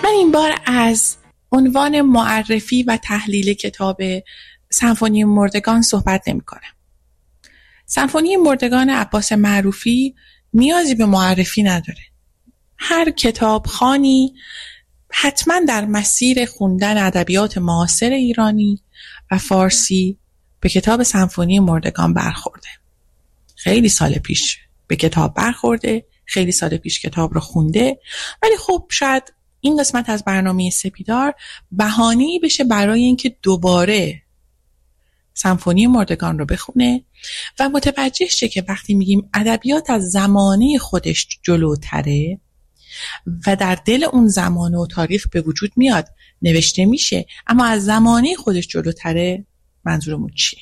من این بار از عنوان معرفی و تحلیل کتاب سمفونی مردگان صحبت نمی کنم. سمفونی مردگان عباس معروفی نیازی به معرفی نداره. هر کتاب خوانی حتما در مسیر خوندن ادبیات معاصر ایرانی و فارسی به کتاب سمفونی مردگان برخورده. خیلی سال پیش به کتاب برخورده، خیلی سال پیش کتاب رو خونده، ولی خب شاید این قسمت از برنامه سپیدار بهانه‌ای بشه برای اینکه دوباره سمفونی مردگان رو بخونه و متوجه شه که وقتی میگیم ادبیات از زمانه خودش جلوتره و در دل اون زمانه و تاریخ به وجود میاد، نوشته میشه، اما از زمانه خودش جلوتره، منظورمون چیه؟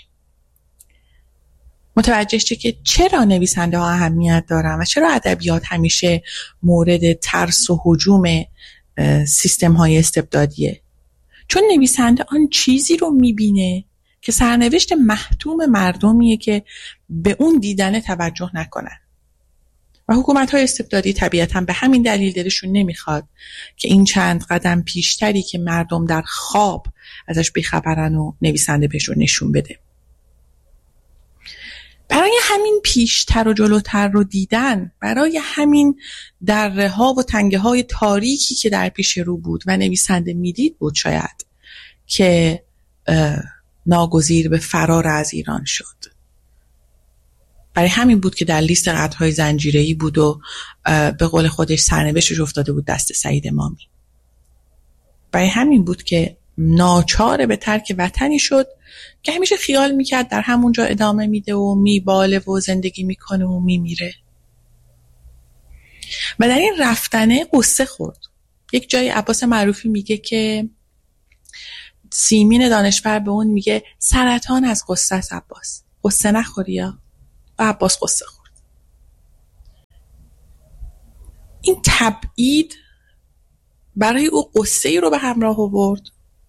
متوجه شه که چرا نویسنده ها اهمیت دارن و چرا ادبیات همیشه مورد ترس و هجوم سیستم های استبدادیه. چون نویسنده آن چیزی رو میبینه که سرنوشت محتوم مردمیه که به اون دیدن توجه نکنن و حکومت های استبدادی طبیعتاً به همین دلیل دلشون نمیخواد که این چند قدم پیشتری که مردم در خواب ازش بیخبرن و نویسنده بهشون نشون بده. برای همین پیشتر و جلوتر رو دیدن، برای همین دره ها و تنگه های تاریکی که در پیش رو بود و نویسنده میدید بود شاید که ناگزیر به فرار از ایران شد. برای همین بود که در لیست قتل‌های زنجیره‌ای بود و به قول خودش سرنوشتش افتاده بود دست سعید امامی. برای همین بود که ناچار به ترک وطنی شد که همیشه خیال میکرد در همونجا ادامه میده و میباله و زندگی میکنه و میمیره. و در این رفتنه قصه خورد. یک جای عباس معروفی میگه که سیمین دانشور به اون میگه سرطان از قصه است عباس، قصه نخوری یا. و عباس قصه خورد. این تبعید برای او قصه ای رو به همراه آورد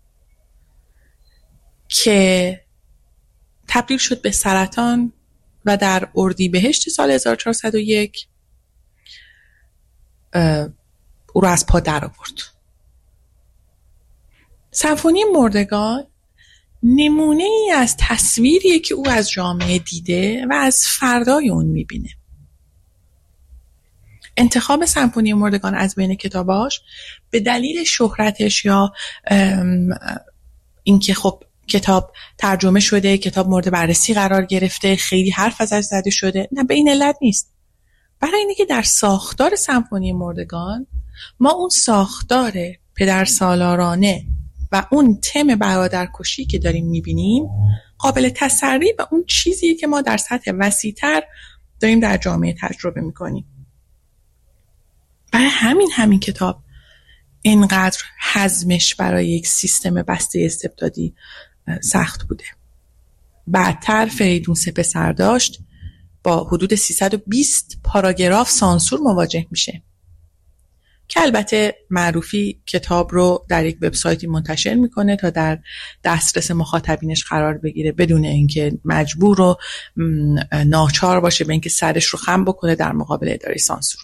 که تبدیل شد به سرطان و در اردیبهشت سال 1401 او رو از پا در آورد. سمفونی مردگان نمونه ای از تصویریه که او از جامعه دیده و از فردای اون میبینه. انتخاب سمفونی مردگان از بین کتاباش به دلیل شهرتش یا اینکه خب کتاب ترجمه شده، کتاب مورد بررسی قرار گرفته، خیلی حرف ازش زده شده، نه، به این علت نیست. برای اینه که در ساختار سمفونی مردگان ما اون ساختار پدرسالارانه و اون تم برادرکشی که داریم میبینیم قابل تسری و اون چیزیه که ما در سطح وسیع‌تر داریم در جامعه تجربه میکنیم. برای همین کتاب اینقدر هضمش برای یک سیستم بسته استبدادی سخت بوده. بعدتر فریدون سپهسرداشت با حدود 320 پاراگراف سانسور مواجه میشه که البته معروفی کتاب رو در یک وبسایتی منتشر میکنه تا در دسترس مخاطبینش قرار بگیره بدون اینکه مجبور و ناچار باشه به اینکه سرش رو خم بکنه در مقابل اداره سانسور.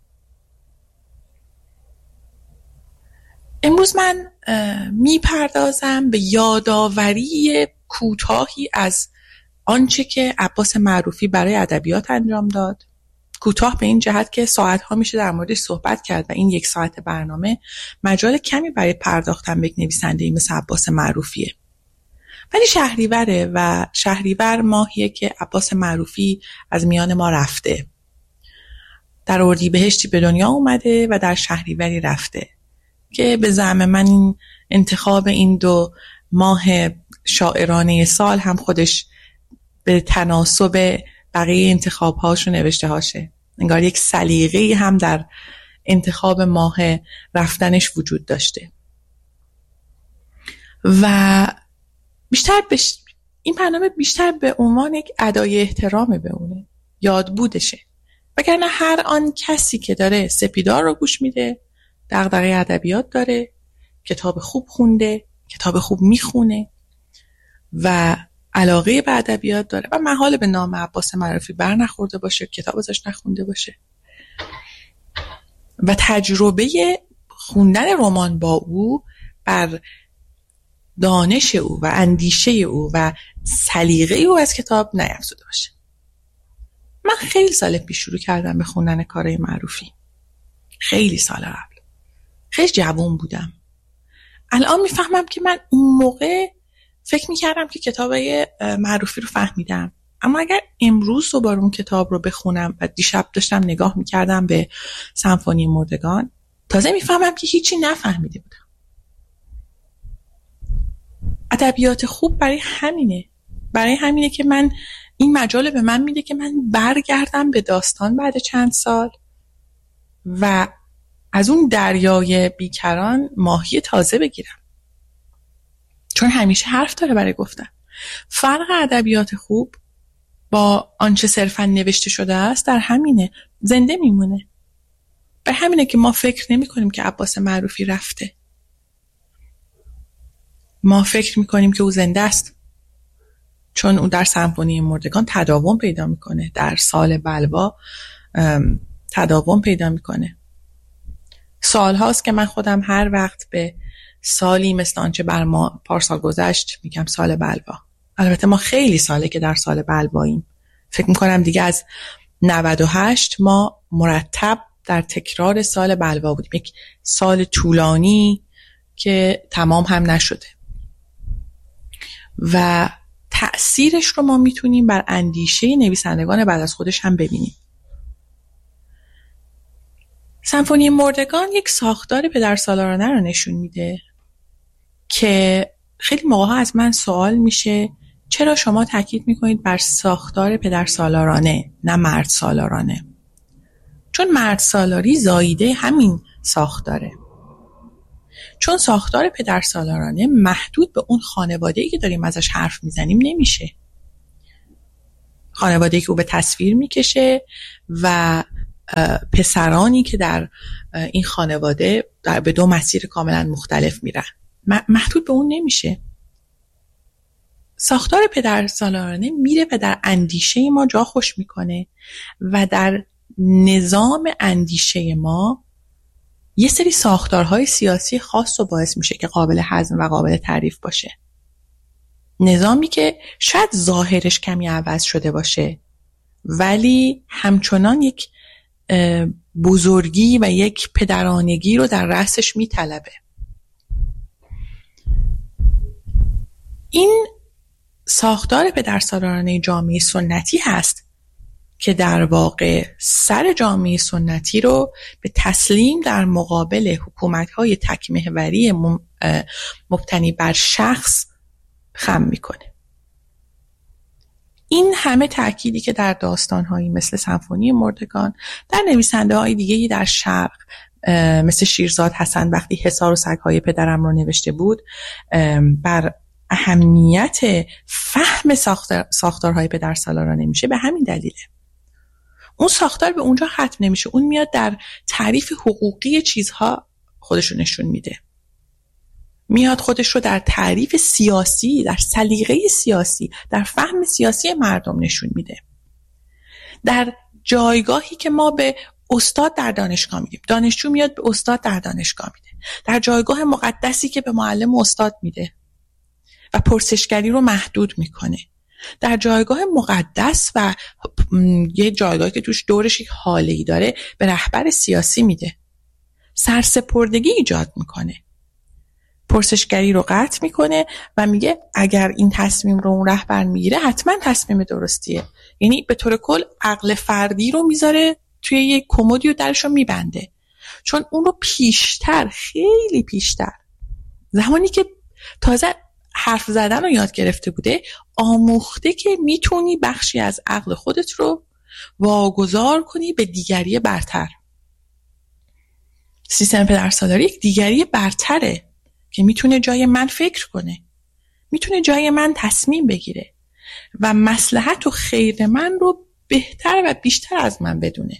امروز من میپردازم به یادآوری کوتاهی از آنچه که عباس معروفی برای ادبیات انجام داد. کوتاه به این جهت که ساعتها میشه در موردش صحبت کرد و این 1 ساعت برنامه مجال کمی برای پرداختن به یک نویسنده‌ای مثل عباس معروفیه. ولی شهریوره و شهریور ماهیه که عباس معروفی از میان ما رفته. در اردیبهشتی به دنیا اومده و در شهریوری رفته که به زعم من این انتخاب این 2 ماه شاعرانه سال هم خودش به تناسب بقیه انتخاب‌هاش و نوشته‌هاشه. انگار یک سلیقه‌ای هم در انتخاب ماه رفتنش وجود داشته. و این برنامه بیشتر به عنوان یک ادای احترام به اونه، یاد بودشه. وگرنه هر آن کسی که داره سپیدار رو گوش میده دغدغه ادبیات داره، کتاب خوب خونده، کتاب خوب میخونه و علاقه به ادبیات داره و محال به نام عباس معروفی بر نخورده باشه، کتاب ازش نخونده باشه و تجربه خوندن رمان با او بر دانش او و اندیشه او و سلیقه او از کتاب نیفزوده باشه. من خیلی سال پیش شروع کردم به خوندن کارهای معروفی، خیلی سال قبل، خیلی جوان بودم. الان میفهمم که من اون موقع فکر میکردم که کتابای معروفی رو فهمیدم، اما اگر امروز دوباره اون کتاب رو بخونم و دیشب داشتم نگاه میکردم به سمفونی مردگان، تازه میفهمم که هیچی نفهمیده بودم. ادبیات خوب برای همینه که من این مجال به من میده که من برگردم به داستان بعد چند سال و از اون دریای بیکران ماهی تازه بگیرم، چون همیشه حرف داره برای گفتن. فرق ادبیات خوب با آنچه صرفا نوشته شده است در همینه، زنده میمونه. به همینه که ما فکر نمی کنیم که عباس معروفی رفته، ما فکر میکنیم که او زنده است، چون او در سمفونی مردگان تداوم پیدا میکنه، در سال بلوا تداوم پیدا میکنه. سال هاست که من خودم هر وقت به سالی مثل آنچه بر ما پارسال گذشت میگم سال بلوا. البته ما خیلی ساله که در سال بلواییم، فکر میکنم دیگه از 98 ما مرتب در تکرار سال بلوا بودیم، یک سال طولانی که تمام هم نشده و تأثیرش رو ما میتونیم بر اندیشه نویسندگان بعد از خودش هم ببینیم. سمفونی مردگان یک ساختار پدرسالارانه رو نشون میده که خیلی موقعا از من سوال میشه چرا شما تاکید میکنید بر ساختار پدرسالارانه نه مرد سالارانه؟ چون مرد سالاری زاییده همین ساختاره. چون ساختار پدرسالارانه محدود به اون خانواده‌ای که داریم ازش حرف میزنیم نمیشه. خانواده‌ای که او به تصویر میکشه و پسرانی که در این خانواده به دو مسیر کاملا مختلف میرن، محدود به اون نمیشه. ساختار پدرسالارانه میره و در اندیشه ما جا خوش میکنه و در نظام اندیشه ما یه سری ساختارهای سیاسی خاص رو باعث میشه که قابل هضم و قابل تعریف باشه. نظامی که شاید ظاهرش کمی عوض شده باشه ولی همچنان یک بزرگی و یک پدرانگی رو در رأسش میطلبه. این ساختار پدرسالارانه جامعه سنتی هست که در واقع سر جامعه سنتی رو به تسلیم در مقابل حکومت‌های تک‌محوری مبتنی بر شخص خم میکنه. این همه تأکیدی که در داستان‌هایی مثل سمفونی مردگان، در نویسنده‌های دیگه‌ای در شرق مثل شیرزاد حسن وقتی حصار و سگ‌های پدرم رو نوشته بود، بر اهمیت فهم ساختارهای پدرسالارانه میشه، به همین دلیله. اون ساختار به اونجا ختم نمیشه، اون میاد در تعریف حقوقی چیزها خودشو نشون میده، میاد خودش رو در تعریف سیاسی، در سلیقه سیاسی، در فهم سیاسی مردم نشون میده. در جایگاهی که ما به استاد در دانشگاه میدیم، دانشجو میاد به استاد در دانشگاه میده، در جایگاه مقدسی که به معلم و استاد میده و پرسشگری رو محدود میکنه، در جایگاه مقدس و یه جایگاهی که توش دورش یک حاله‌ای داره به رهبر سیاسی میده، سرسپردگی ایجاد میکنه، پرسشگری رو قطع میکنه و میگه اگر این تصمیم رو اون رهبر میگیره حتما تصمیم درستیه. یعنی به طور کل عقل فردی رو میذاره توی یک کمدی و درش رو میبنده، چون اون رو پیشتر، خیلی پیشتر، زمانی که تازه حرف زدن رو یاد گرفته بوده، آموخته که میتونی بخشی از عقل خودت رو واگذار کنی به دیگری برتر. سیستم پدرسالاری یک دیگری برتره که میتونه جای من فکر کنه، میتونه جای من تصمیم بگیره و مصلحت و خیر من رو بهتر و بیشتر از من بدونه.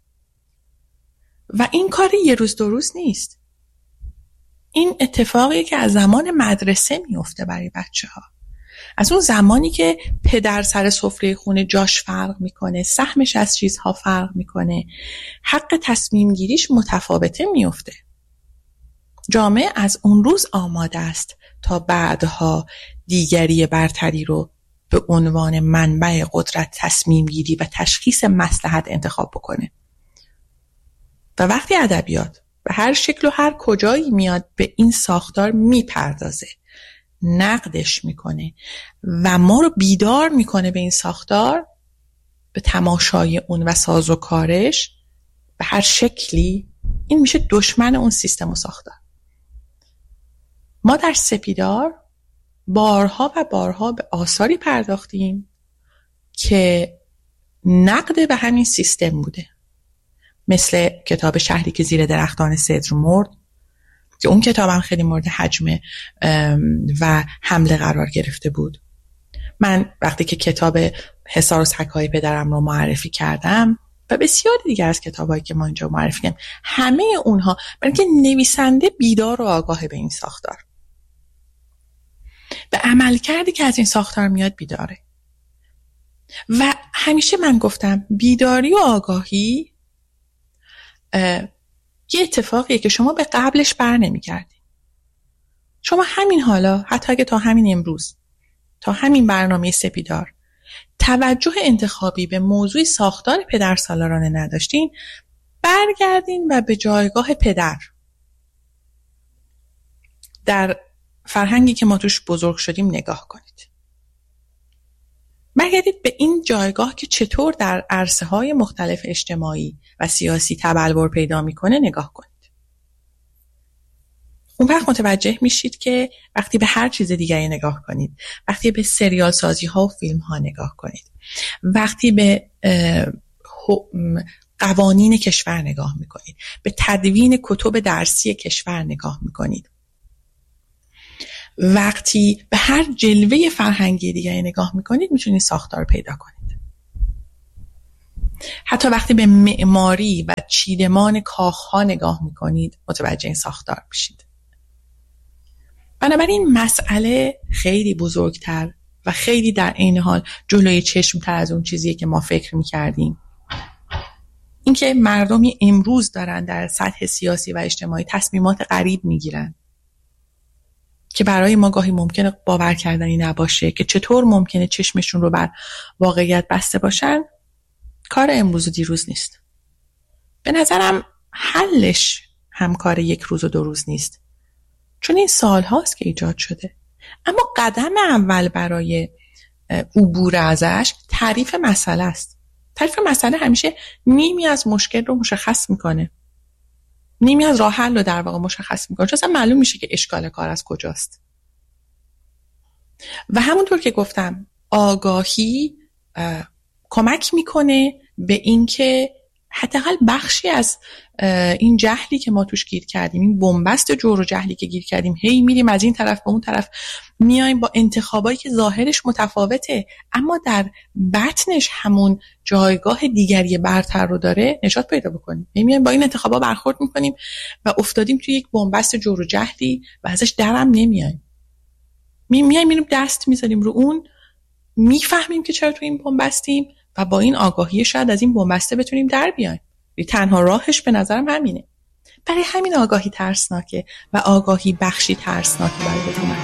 و این کار یه روز دو روز نیست. این اتفاقیه که از زمان مدرسه میفته برای بچه‌ها. از اون زمانی که پدر سر سفره خونه جاش فرق میکنه، سهمش از چیزها فرق میکنه، حق تصمیم گیریش متفاوته میفته. جامعه از اون روز آماده است تا بعدها دیگری برتری رو به عنوان منبع قدرت تصمیم گیری و تشخیص مصلحت انتخاب بکنه. و وقتی ادبیات به هر شکل و هر کجایی میاد به این ساختار میپردازه، نقدش میکنه و ما رو بیدار میکنه به این ساختار، به تماشای اون و سازوکارش به هر شکلی، این میشه دشمن اون سیستم و ساختار. ما در سپیدار بارها و بارها به آثاری پرداختیم که نقد به همین سیستم بوده، مثل کتاب شهری که زیر درختان سدر مرد که اون کتابم خیلی مورد هجمه و حمله قرار گرفته بود. من وقتی که کتاب حصار و سگ‌های پدرم رو معرفی کردم و بسیاری دیگر از کتابایی که ما اینجا معرفی کردیم، همه اونها برای اینکه نویسنده بیدار و آگاه به این ساختار، به عمل کردی که از این ساختار میاد بیداره. و همیشه من گفتم بیداری و آگاهی یه اتفاقیه که شما به قبلش بر نمی کردی. شما همین حالا، حتی اگه تا همین امروز، تا همین برنامه سپیدار توجه انتخابی به موضوع ساختار پدرسالارانه نداشتین، برگردین و به جایگاه پدر در فرهنگی که ما توش بزرگ شدیم نگاه کنید. برگردید به این جایگاه که چطور در عرصه‌های مختلف اجتماعی و سیاسی تبلور پیدا میکنه نگاه کنید. اون وقت متوجه میشید که وقتی به هر چیز دیگری نگاه کنید، وقتی به سریال سازی ها و فیلم ها نگاه کنید، وقتی به قوانین کشور نگاه میکنید، به تدوین کتب درسی کشور نگاه میکنید، وقتی به هر جلوه فرهنگی دیگری نگاه میکنید، میتونید ساختار پیدا کنید. حتی وقتی به معماری و چیدمان کاخها نگاه میکنید، متوجه این ساختار میشید. بنابراین مسئله خیلی بزرگتر و خیلی در عین حال جلوی چشمتر از اون چیزیه که ما فکر میکردیم. اینکه مردمی امروز دارن در سطح سیاسی و اجتماعی تصمیمات غریب میگیرن که برای ما گاهی ممکنه باور کردنی نباشه، که چطور ممکنه چشمشون رو بر واقعیت بسته باشن، کار امروز و دیروز نیست. به نظرم حلش هم کار یک روز و 2 روز نیست، چون این سال هاست که ایجاد شده. اما قدم اول برای عبور ازش تعریف مسئله است. تعریف مسئله همیشه نیمی از مشکل رو مشخص میکنه، نیمی از راه حل رو در واقع مشخص میکنه، چون اصلا معلوم میشه که اشکال کار از کجاست. و همونطور که گفتم، آگاهی کمک میکنه به این که حداقل بخشی از این جهلی که ما توش گیر کردیم، این بنبست جور و جهلی که گیر کردیم، هی میریم از این طرف به اون طرف، میایم با انتخابایی که ظاهرش متفاوته اما در بطنش همون جایگاه دیگری برتر رو داره، نجات پیدا بکنیم. میایم با این انتخابا برخورد میکنیم و افتادیم توی یک بنبست جور و جهلی و ازش درم نمیایم. میایم دست میذاریم رو اون، میفهمیم که چرا توی این بنبستیم و با این آگاهی شاید از این بنبسته بتونیم در بیایم. تنها راهش به نظرم همینه. برای همین آگاهی ترسناکه و آگاهی بخشی ترسناکه برای حکومت.